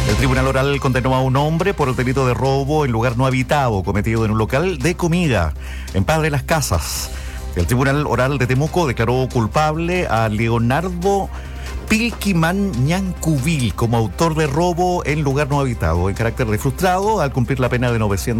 El Tribunal Oral condenó a un hombre por el delito de robo en lugar no habitado cometido en un local de comida en Padre Las Casas. El Tribunal Oral de Temuco declaró culpable a Leonardo Pilquimán Ñancuvil como autor de robo en lugar no habitado en carácter de frustrado al cumplir la pena de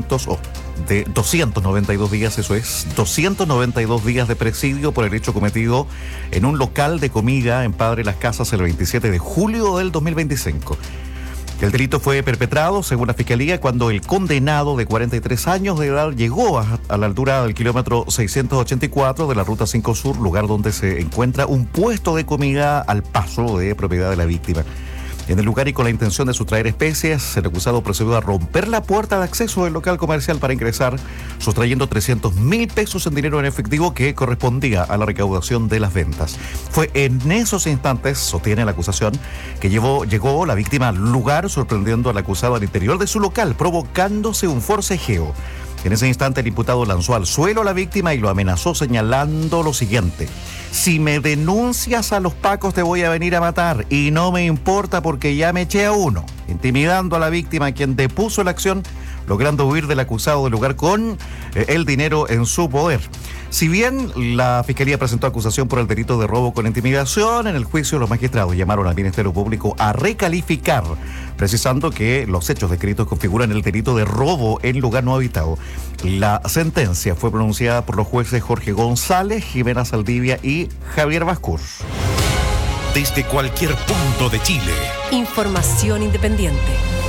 292 días, eso es, 292 días de presidio por el hecho cometido en un local de comida en Padre Las Casas el 27 de julio del 2025. El delito fue perpetrado, según la Fiscalía, cuando el condenado de 43 años de edad llegó a la altura del kilómetro 684 de la Ruta 5 Sur, lugar donde se encuentra un puesto de comida al paso de propiedad de la víctima. En el lugar y con la intención de sustraer especies, el acusado procedió a romper la puerta de acceso del local comercial para ingresar, sustrayendo 300.000 pesos en dinero en efectivo que correspondía a la recaudación de las ventas. Fue en esos instantes, sostiene la acusación, que llegó la víctima al lugar, sorprendiendo al acusado al interior de su local, provocándose un forcejeo. En ese instante el imputado lanzó al suelo a la víctima y lo amenazó señalando lo siguiente: si me denuncias a los pacos te voy a venir a matar y no me importa porque ya me eché a uno, intimidando a la víctima, quien depuso la acción, logrando huir del acusado del lugar con el dinero en su poder. Si bien la Fiscalía presentó acusación por el delito de robo con intimidación, en el juicio los magistrados llamaron al Ministerio Público a recalificar, precisando que los hechos descritos configuran el delito de robo en lugar no habitado. La sentencia fue pronunciada por los jueces Jorge González, Jimena Saldivia y Javier Bascur. Desde cualquier punto de Chile. Información independiente.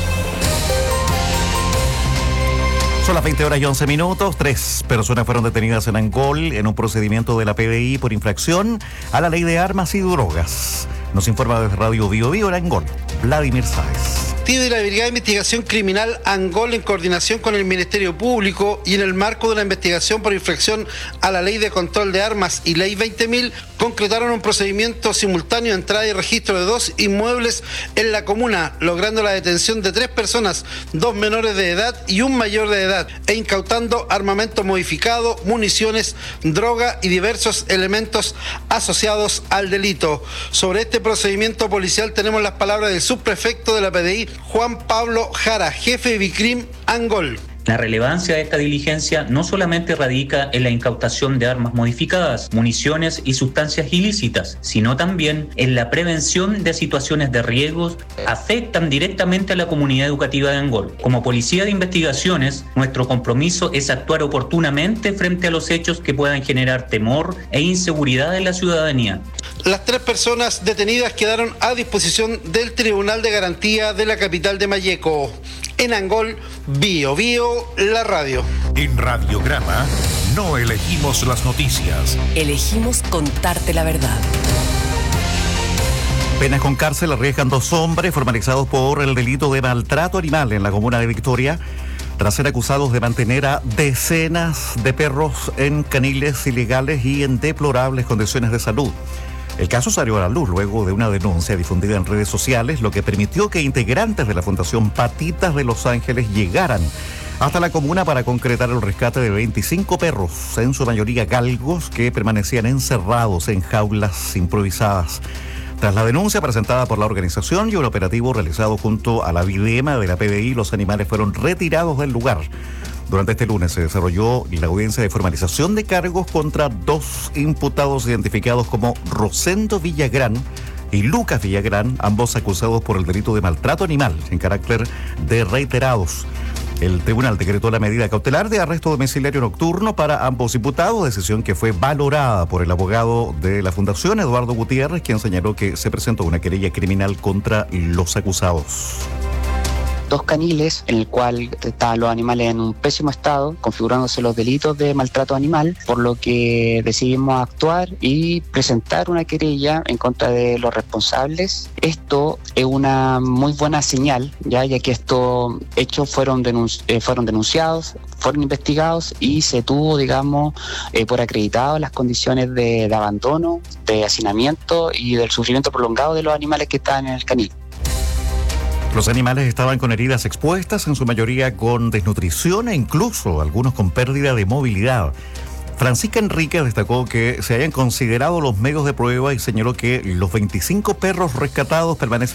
Son las 20:11. 3 personas fueron detenidas en Angol en un procedimiento de la PDI por infracción a la ley de armas y drogas. Nos informa desde Radio Bio Bio en Angol, Vladimir Sáez. De la Brigada de Investigación Criminal Angol, en coordinación con el Ministerio Público y en el marco de la investigación por infracción a la Ley de Control de Armas y Ley 20.000, concretaron un procedimiento simultáneo de entrada y registro de 2 inmuebles en la comuna, logrando la detención de 3 personas, 2 menores de edad y un mayor de edad, e incautando armamento modificado, municiones, droga y diversos elementos asociados al delito. Sobre este procedimiento policial tenemos las palabras del subprefecto de la PDI, Juan Pablo Jara, jefe de Bicrim Angol. La relevancia de esta diligencia no solamente radica en la incautación de armas modificadas, municiones y sustancias ilícitas, sino también en la prevención de situaciones de riesgos que afectan directamente a la comunidad educativa de Angol. Como policía de investigaciones, nuestro compromiso es actuar oportunamente frente a los hechos que puedan generar temor e inseguridad en la ciudadanía. Las 3 personas detenidas quedaron a disposición del Tribunal de Garantía de la capital de Malleco. En Angol, Bio Bio, la radio. En Radiograma no elegimos las noticias. Elegimos contarte la verdad. Penas con cárcel arriesgan 2 hombres formalizados por el delito de maltrato animal en la comuna de Victoria, tras ser acusados de mantener a decenas de perros en caniles ilegales y en deplorables condiciones de salud. El caso salió a la luz luego de una denuncia difundida en redes sociales, lo que permitió que integrantes de la Fundación Patitas de Los Ángeles llegaran hasta la comuna para concretar el rescate de 25 perros, en su mayoría galgos, que permanecían encerrados en jaulas improvisadas. Tras la denuncia presentada por la organización y un operativo realizado junto a la Videma de la PDI, los animales fueron retirados del lugar. Durante este lunes se desarrolló la audiencia de formalización de cargos contra 2 imputados identificados como Rosendo Villagrán y Lucas Villagrán, ambos acusados por el delito de maltrato animal en carácter de reiterados. El tribunal decretó la medida cautelar de arresto domiciliario nocturno para ambos imputados, decisión que fue valorada por el abogado de la Fundación, Eduardo Gutiérrez, quien señaló que se presentó una querella criminal contra los acusados. 2 caniles en el cual estaban los animales en un pésimo estado, configurándose los delitos de maltrato animal, por lo que decidimos actuar y presentar una querella en contra de los responsables. Esto es una muy buena señal, ya que estos hechos fueron denunciados, fueron investigados y se tuvo, por acreditado las condiciones de abandono, de hacinamiento y del sufrimiento prolongado de los animales que estaban en el canil. Los animales estaban con heridas expuestas, en su mayoría con desnutrición e incluso algunos con pérdida de movilidad. Francisca Enrique destacó que se hayan considerado los medios de prueba y señaló que los 25 perros rescatados permanecen